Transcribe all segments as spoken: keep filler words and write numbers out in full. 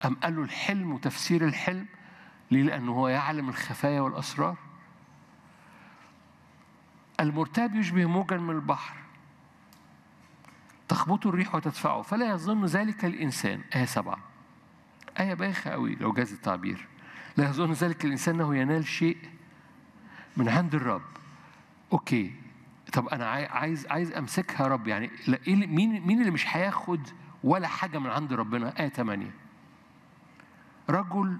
أم قال له الحلم وتفسير الحلم؟ ليه؟ لأنه هو يعلم الخفايا والأسرار. المرتاب يشبه موجا من البحر تخبطه الريح وتدفعه، فلا يظن ذلك الإنسان. آية سبعة، آية بايخة قوي لو جاز التعبير. لا يظن ذلك الإنسان أنه ينال شيء من عند الرب. أوكي، طب أنا عايز عايز أمسكها يا رب، يعني مين مين اللي مش هياخد ولا حاجة من عند ربنا؟ آية ثمانية، رجل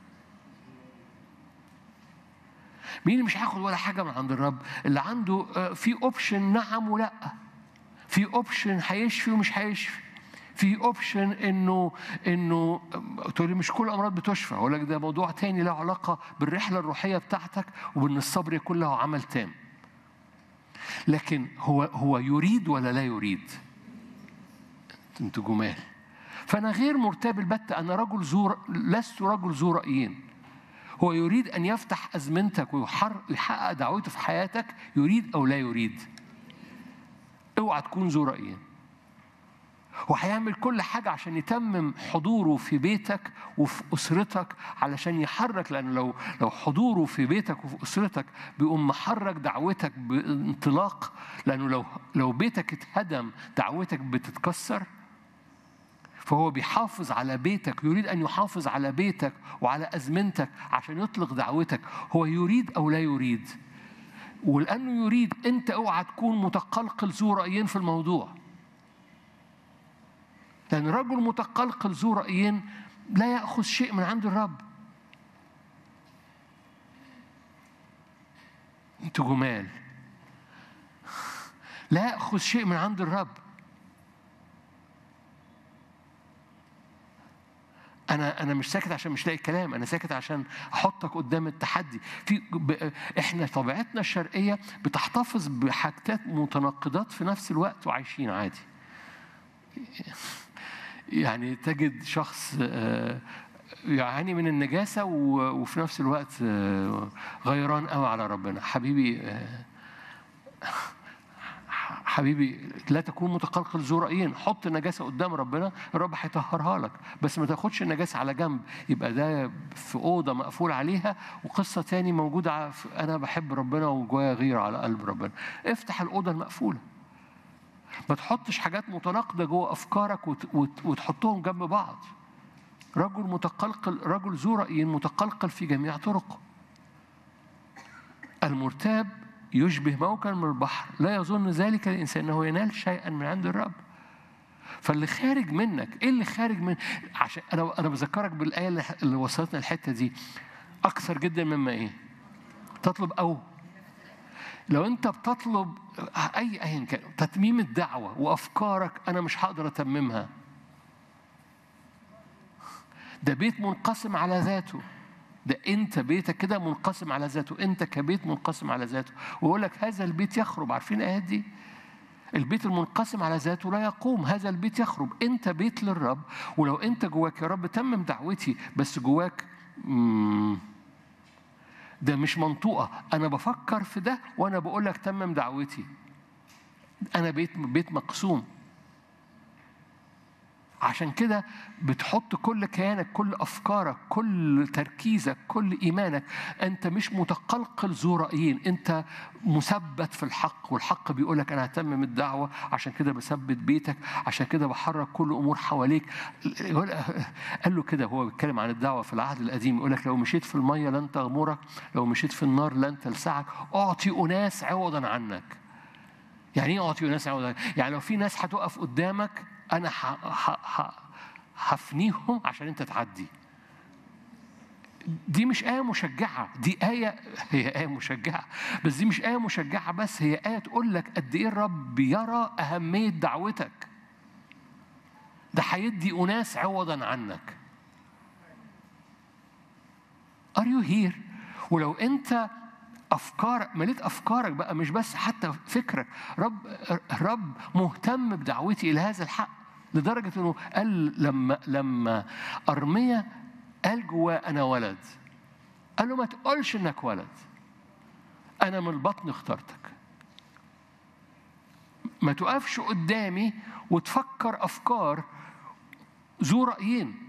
مين اللي مش هياخد ولا حاجة من عند الرب؟ اللي عنده في أوبشن نعم ولا، في أوبشن هيشفي ومش هيشفي، في أوبشن إنه إنه تقول لي مش كل الأمراض بتشفى، أقول لك ده موضوع تاني له علاقة بالرحلة الروحية بتاعتك وبإن الصبر يكون له عمل تام. لكن هو هو يريد ولا لا يريد؟ أنتوا جمال. فأنا غير مرتاب البتة، أنا رجل زور، لست رجل ذو رأيين. هو يريد أن يفتح أزمنتك ويحقق دعوته في حياتك، يريد أو لا يريد. اوعى تكون ذو رأيين. وهيعمل كل حاجة عشان يتمم حضوره في بيتك وفي أسرتك علشان يحرك، لأنه لو لو حضوره في بيتك وفي أسرتك بيقوم محرك دعوتك بانطلاق، لأنه لو لو بيتك اتهدم دعوتك بتتكسر. فهو بيحافظ على بيتك، يريد أن يحافظ على بيتك وعلى أزمنتك عشان يطلق دعوتك. هو يريد أو لا يريد؟ ولأنه يريد، أنت اوعى تكون متقلقل ذو رأيين في الموضوع، لأن رجل متقلقل ذو رأيين لا يأخذ شيء من عند الرب. أنتوا جمال. لا يأخذ شيء من عند الرب. أنا أنا مش ساكت عشان مش لاقي كلام، أنا ساكت عشان أحطك قدام التحدي. في ب... إحنا طبيعتنا الشرقية بتحتفظ بحاجات متناقضات في نفس الوقت وعايشين عادي. يعني تجد شخص يعاني من النجاسة وفي نفس الوقت غيران قوي على ربنا. حبيبي حبيبي لا تكون متقلقل ذو رأيين. حط النجاسة قدام ربنا، الرب هيطهرها لك، بس ما تاخدش النجاسة على جنب يبقى ده في أوضة مقفول عليها وقصة تاني موجودة. أنا بحب ربنا وجوايا غير على قلب ربنا. افتح الأوضة المقفولة، ما تحطش حاجات متناقضة جوه أفكارك وتحطهم جنب بعض. رجل متقلقل، رجل ذو رأي متقلقل في جميع طرقه. المرتاب يشبه موجا من البحر لا يظن ذلك الإنسان أنه ينال شيئا من عند الرب. فاللي خارج منك إيه اللي خارج من عشان أنا أنا بذكرك بالآية اللي وصلتنا الحتة دي، أكثر جدا مما إيه تطلب. أو لو أنت بتطلب أي أيا كان تتميم الدعوة وأفكارك أنا مش هقدر أتممها، ده بيت منقسم على ذاته. ده أنت بيتك كده منقسم على ذاته، أنت كبيت منقسم على ذاته، ويقول لك هذا البيت يخرب. عارفين الآيات دي؟ البيت المنقسم على ذاته لا يقوم، هذا البيت يخرب. أنت بيت للرب، ولو أنت جواك يا رب تمم دعوتي، بس جواك ده مش منطوقة، أنا بفكر في ده وأنا بقول لك تمم دعوتي. أنا بيت بيت مقسوم. عشان كده بتحط كل كيانك، كل أفكارك، كل تركيزك، كل إيمانك. أنت مش متقلقل ذو رأيين، أنت مثبت في الحق، والحق بيقولك أنا هتمم الدعوة. عشان كده بثبت بيتك، عشان كده بحرك كل أمور حواليك. قال له كده، هو بيتكلم عن الدعوة في العهد القديم، يقولك لو مشيت في المية لن تغمرك، لو مشيت في النار لن تلسعك، أعطي أناس عوضا عنك. يعني إيه أعطي أناس عوضا عنك؟ يعني لو في ناس هتقف قدامك أنا هفنيهم عشان أنت تعدي. دي مش آية مشجعة، دي آية، هي آية مشجعة، بس دي مش آية مشجعة بس، هي آية تقول لك قد إيه الرب بيرى أهمية دعوتك. ده هيدي أناس عوضا عنك. Are you here؟ ولو أنت أفكارك مليت أفكارك بقى، مش بس حتى فكرك، رب رب مهتم بدعوتي إلى هذا الحق، لدرجة إنه قال لما لما أرميا قال جواه أنا ولد، قال له ما تقولش إنك ولد، أنا من البطن اخترتك. ما تقفش قدامي وتفكر أفكار ذو رأيين.